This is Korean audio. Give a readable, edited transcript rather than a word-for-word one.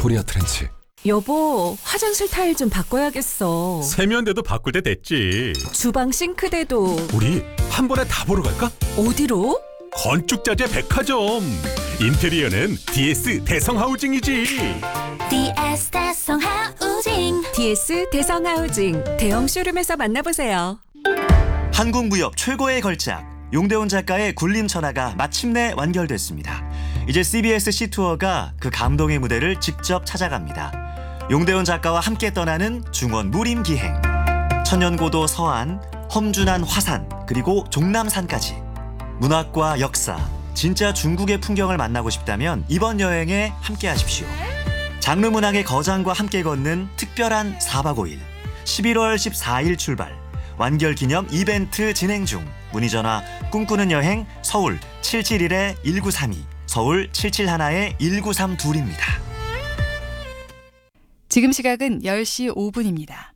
코리아 트렌치. 여보, 화장실 타일 좀 바꿔야겠어. 세면대도 바꿀 때 됐지. 주방 싱크대도. 우리 한 번에 다 보러 갈까? 어디로? 건축자재 백화점. 인테리어는 DS 대성하우징이지. DS 대성하우징. DS 대성하우징 대형 쇼룸에서 만나보세요. 한국무협 최고의 걸작 용대훈 작가의 굴림천하가 마침내 완결됐습니다. 이제 CBS 시투어가 그 감동의 무대를 직접 찾아갑니다. 용대훈 작가와 함께 떠나는 중원 무림기행, 천연고도 서안, 험준한 화산, 그리고 종남산까지. 문학과 역사, 진짜 중국의 풍경을 만나고 싶다면 이번 여행에 함께 하십시오. 장르 문학의 거장과 함께 걷는 특별한 4박 5일, 11월 14일 출발, 완결 기념 이벤트 진행 중. 문의 전화 꿈꾸는 여행 서울 771-1932, 서울 771-1932입니다. 지금 시각은 10시 5분입니다.